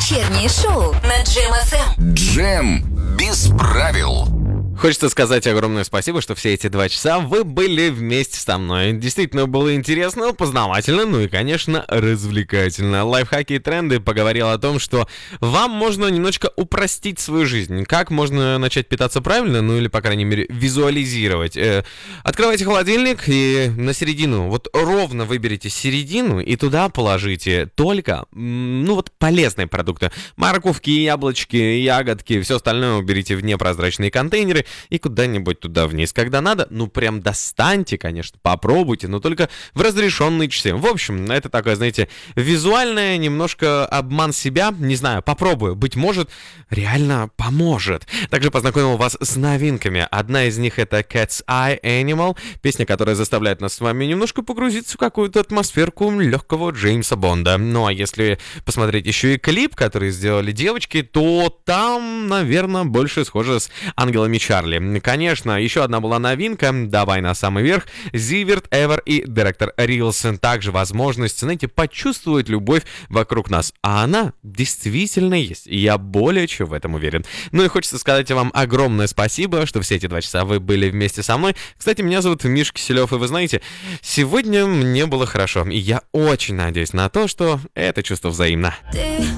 Вечернее шоу на Джем ФМ. Джем без правил. Хочется сказать огромное спасибо, что все эти 2 часа вы были вместе со мной. Действительно было интересно, познавательно, ну и, конечно, развлекательно. Лайфхаки и тренды поговорил о том, что вам можно немножечко упростить свою жизнь. Как можно начать питаться правильно, ну или, по крайней мере, визуализировать. Открывайте холодильник и на середину, вот ровно выберите середину и туда положите только, полезные продукты. Морковки, яблочки, ягодки, все остальное уберите в непрозрачные контейнеры и куда-нибудь туда вниз. Когда надо, прям достаньте, конечно, попробуйте, но только в разрешенные часы. В общем, это такое, знаете, визуальное немножко обман себя. Не знаю, попробую. Быть может, реально поможет. Также познакомил вас с новинками. Одна из них — это Cat's Eye Animal, песня, которая заставляет нас с вами немножко погрузиться в какую-то атмосферку легкого Джеймса Бонда. Ну а если посмотреть еще и клип, который сделали девочки, то там, наверное, больше схоже с ангелами Чарли. Конечно, еще одна была новинка, давай на самый верх, Зиверт, Эвер и Директор Рилс. Также возможность, знаете, почувствовать любовь вокруг нас. А она действительно есть, я более чем в этом уверен. Ну и хочется сказать вам огромное спасибо, что все эти 2 часа вы были вместе со мной. Кстати, меня зовут Миша Киселев, и вы знаете, сегодня мне было хорошо, и я очень надеюсь на то, что это чувство взаимно.